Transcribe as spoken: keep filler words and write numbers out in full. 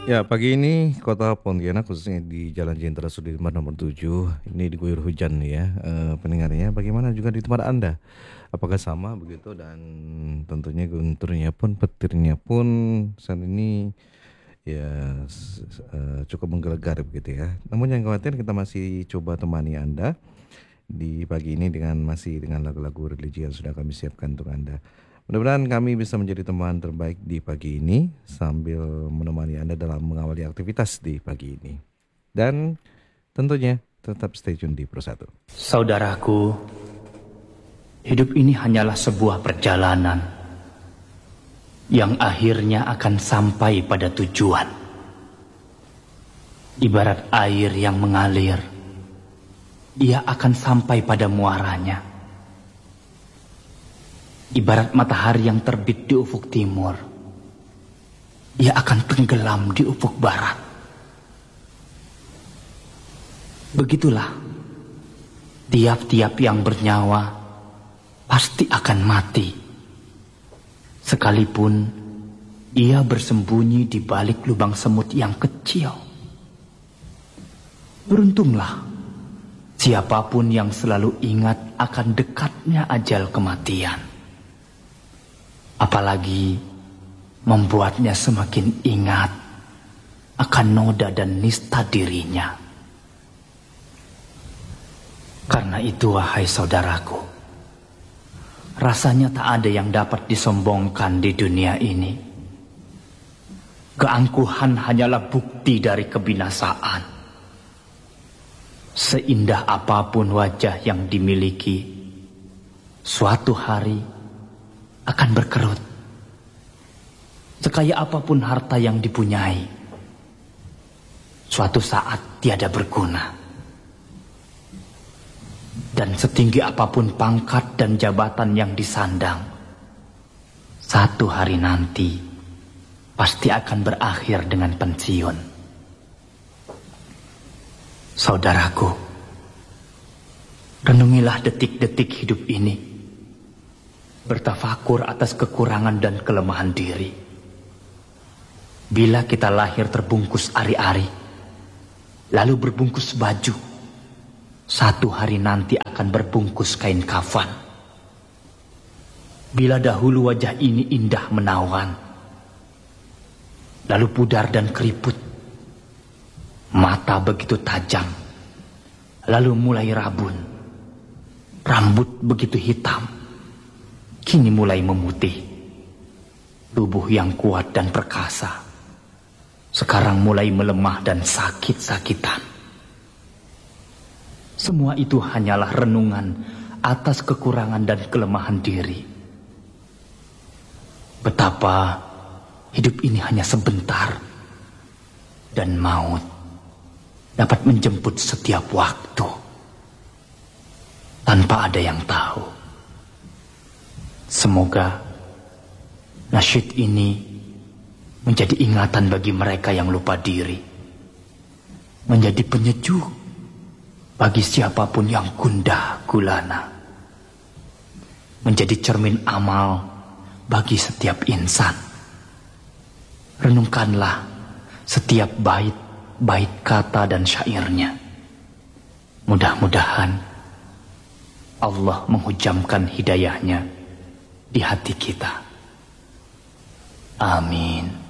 Ya, pagi ini kota Pontianak khususnya di Jalan Jenderal Sudirman nomor tujuh ini diguyur hujan nih ya. Eh, pendengarnya bagaimana juga di tempat Anda? Apakah sama begitu dan tentunya gunturnya pun petirnya pun saat ini ya s- s- eh, cukup menggelegar begitu ya. Namun jangan khawatir kita masih coba temani Anda di pagi ini dengan masih dengan lagu-lagu religi yang sudah kami siapkan untuk Anda. Mudah-mudahan kami bisa menjadi teman terbaik di pagi ini sambil menemani Anda dalam mengawali aktivitas di pagi ini. Dan tentunya tetap stay tune di Pro satu. Saudaraku, hidup ini hanyalah sebuah perjalanan yang akhirnya akan sampai pada tujuan. Ibarat air yang mengalir, ia akan sampai pada muaranya. Ibarat matahari yang terbit di ufuk timur, ia akan tenggelam di ufuk barat. Begitulah, tiap-tiap yang bernyawa pasti akan mati. Sekalipun ia bersembunyi di balik lubang semut yang kecil. Beruntunglah siapapun yang selalu ingat akan dekatnya ajal kematian. Apalagi membuatnya semakin ingat akan noda dan nista dirinya. Karena itu, wahai saudaraku, rasanya tak ada yang dapat disombongkan di dunia ini. Keangkuhan hanyalah bukti dari kebinasaan. Seindah apapun wajah yang dimiliki, suatu hari akan berkerut. Sekaya apapun harta yang dipunyai, suatu saat tiada berguna. Dan setinggi apapun pangkat dan jabatan yang disandang, satu hari nanti pasti akan berakhir dengan pensiun. Saudaraku, renungilah detik-detik hidup ini. Bertafakur atas kekurangan dan kelemahan diri. Bila kita lahir terbungkus ari-ari, lalu berbungkus baju, satu hari nanti akan berbungkus kain kafan. Bila dahulu wajah ini indah menawan, lalu pudar dan keriput, mata begitu tajam, lalu mulai rabun, rambut begitu hitam, kini mulai memutih. Tubuh yang kuat dan perkasa sekarang mulai melemah dan sakit-sakitan. Semua itu hanyalah renungan atas kekurangan dan kelemahan diri. Betapa hidup ini hanya sebentar, dan maut dapat menjemput setiap waktu tanpa ada yang tahu. Semoga nasyid ini menjadi ingatan bagi mereka yang lupa diri, menjadi penyejuk bagi siapapun yang gundah gulana, menjadi cermin amal bagi setiap insan. Renungkanlah setiap bait-bait kata dan syairnya. Mudah-mudahan Allah menghujamkan hidayahnya di hati kita. Amin.